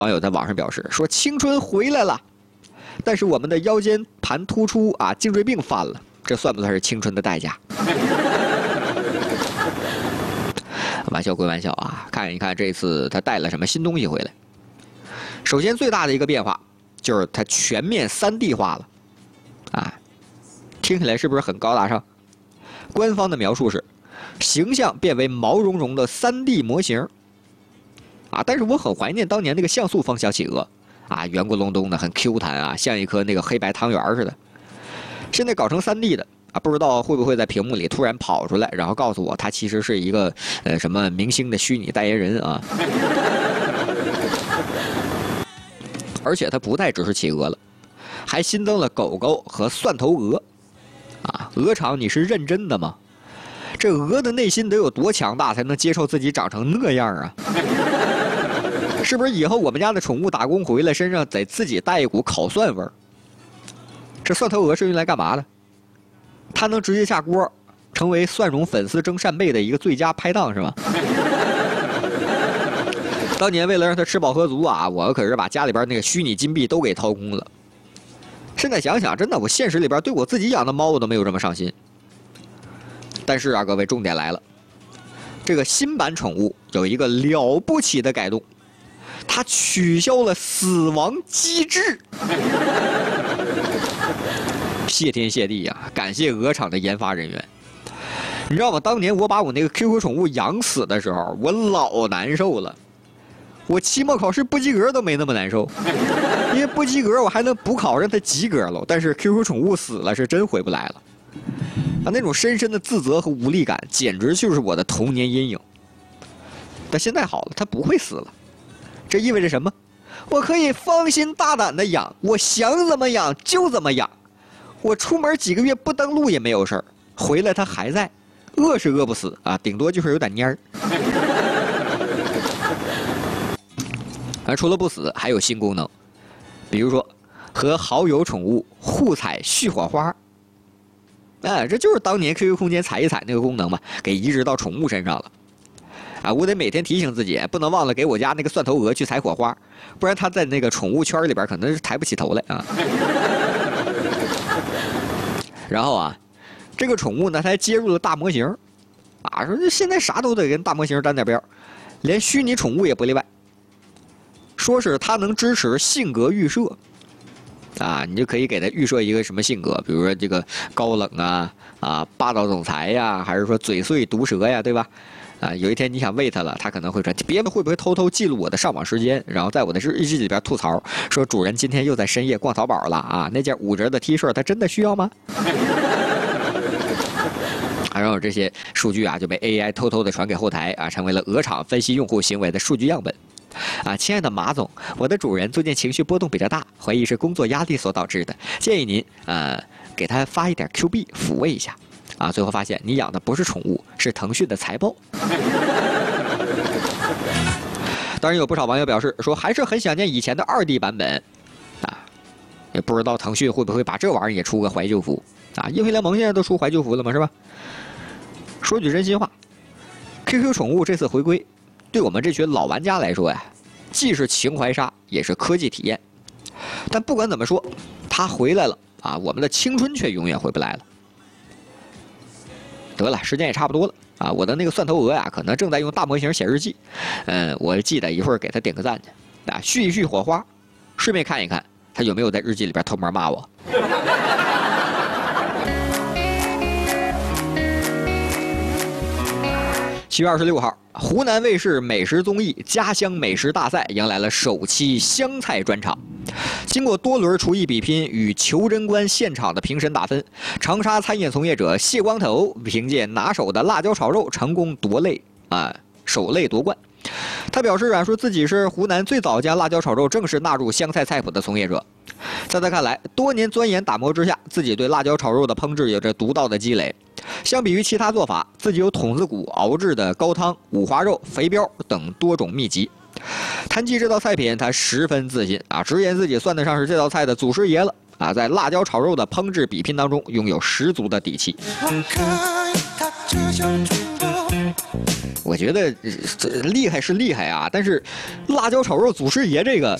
网友在网上表示说：“青春回来了，但是我们的腰间盘突出啊，颈椎病犯了，这算不算是青春的代价？”玩笑归玩笑啊，看一看这次他带了什么新东西回来。首先最大的一个变化就是它全面3D 化了，啊，听起来是不是很高大上？官方的描述是，形象变为毛茸茸的3D 模型，啊，但是我很怀念当年那个像素风小企鹅，啊，圆咕隆咚的，很 Q 弹啊，像一颗那个黑白汤圆似的。现在搞成3D 的。啊，不知道会不会在屏幕里突然跑出来，然后告诉我他其实是一个什么明星的虚拟代言人啊？而且它不再只是企鹅了，还新增了狗狗和蒜头鹅。啊，鹅厂你是认真的吗？这鹅的内心得有多强大才能接受自己长成那样啊？是不是以后我们家的宠物打工回来身上得自己带一股烤蒜味儿？这蒜头鹅是用来干嘛的？它能直接下锅，成为蒜蓉粉丝蒸扇贝的一个最佳拍档，是吗？当年为了让它吃饱喝足啊，我可是把家里边那个虚拟金币都给掏空了。现在想想，真的，我现实里边对我自己养的猫我都没有这么上心。但是啊，各位，重点来了，这个新版宠物有一个了不起的改动，它取消了死亡机制。谢天谢地呀、感谢鹅厂的研发人员。你知道吗？当年我把我那个 QQ 宠物养死的时候，我老难受了。我期末考试不及格都没那么难受，因为不及格我还能补考让它及格了。但是 QQ 宠物死了是真回不来了，啊，那种深深的自责和无力感，简直就是我的童年阴影。但现在好了，它不会死了，这意味着什么？我可以放心大胆的养，我想怎么养就怎么养。我出门几个月不登录也没有事儿，回来它还在，饿是饿不死啊，顶多就是有点蔫儿。而除了不死，还有新功能，比如说和好友宠物互踩续火花。哎，这就是当年 QQ 空间踩一踩那个功能嘛，给移植到宠物身上了。啊，我得每天提醒自己，不能忘了给我家那个蒜头鹅去踩火花，不然它在那个宠物圈里边可能是抬不起头来啊。然后啊，这个宠物呢，它还接入了大模型，啊，说现在啥都得跟大模型沾点边，连虚拟宠物也不例外。说是它能支持性格预设，啊，你就可以给它预设一个什么性格，比如说这个高冷啊，霸道总裁呀，还是说嘴碎毒舌呀，对吧？啊，有一天你想喂它了，它可能会说，别人会不会偷偷记录我的上网时间，然后在我的日记里边吐槽，说主人今天又在深夜逛淘宝了啊，那件5折的 T 恤它真的需要吗？然后这些数据啊就被 AI 偷偷的传给后台啊，成为了鹅厂分析用户行为的数据样本。啊，亲爱的马总，我的主人最近情绪波动比较大，怀疑是工作压力所导致的，建议您给他发一点 Q 币抚慰一下。啊，最后发现你养的不是宠物，是腾讯的财报。当然，有不少网友表示说，还是很想念以前的2D 版本。啊，也不知道腾讯会不会把这玩意儿也出个怀旧服啊？英雄联盟现在都出怀旧服了嘛，是吧？说句真心话 ，QQ 宠物这次回归，对我们这群老玩家来说呀，既是情怀杀，也是科技体验。但不管怎么说，它回来了啊，我们的青春却永远回不来了。得了，时间也差不多了啊！我的那个蒜头鹅呀，可能正在用大模型写日记。我记得一会儿给他点个赞去啊，续一续火花，顺便看一看他有没有在日记里边偷摸骂我。7月26号，湖南卫视美食综艺《家乡美食大赛》迎来了首期湘菜专场。经过多轮厨艺比拼与求真观现场的评审打分，长沙餐饮从业者谢光头凭借拿手的辣椒炒肉成功首类夺冠。他表示啊，说自己是湖南最早将辣椒炒肉正式纳入湘菜菜谱的从业者。在他看来，多年钻研打磨之下，自己对辣椒炒肉的烹制有着独到的积累。相比于其他做法，自己有筒子骨熬制的高汤、五花肉、肥膘等多种秘籍。谈及这道菜品，他十分自信啊，直言自己算得上是这道菜的祖师爷了啊，在辣椒炒肉的烹制比拼当中拥有十足的底气。 我觉得厉害是厉害啊，但是辣椒炒肉祖师爷这个